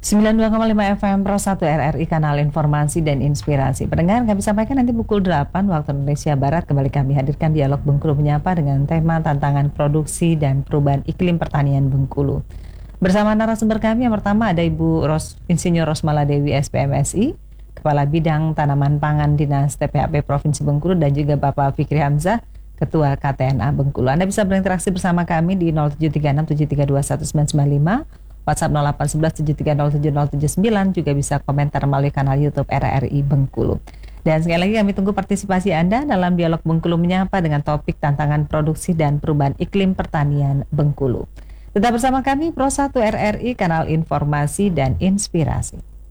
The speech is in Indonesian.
92,5 FM Pro 1 RRI Kanal Informasi dan Inspirasi. Pendengar, kami sampaikan nanti pukul 8 waktu Indonesia Barat. Kembali kami hadirkan dialog Bengkulu Menyapa dengan tema tantangan produksi dan perubahan iklim pertanian Bengkulu. Bersama narasumber kami yang pertama ada Ibu Insinyur Rosmala Dewi SPMSI, Kepala Bidang Tanaman Pangan Dinas TPHP Provinsi Bengkulu, dan juga Bapak Fikri Hamzah, Ketua KTNA Bengkulu. Anda bisa berinteraksi bersama kami di 0736732195, WhatsApp 0811730779, juga bisa komentar melalui kanal YouTube RRI Bengkulu. Dan sekali lagi kami tunggu partisipasi Anda dalam dialog Bengkulu Menyapa dengan topik tantangan produksi dan perubahan iklim pertanian Bengkulu. Tetap bersama kami Pro 1 RRI Kanal Informasi dan Inspirasi.